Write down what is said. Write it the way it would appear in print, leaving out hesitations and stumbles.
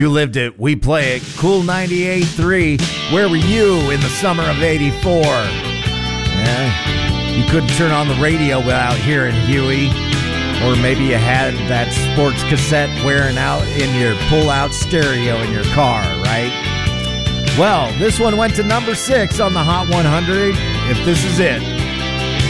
You lived it, we play it. Cool 98.3. Where were you in the summer of 84? You couldn't turn on the radio without hearing Huey. Or maybe you had that sports cassette wearing out in your pull-out stereo in your car, right? Well, this one went to number 6 on the Hot 100. If this is it.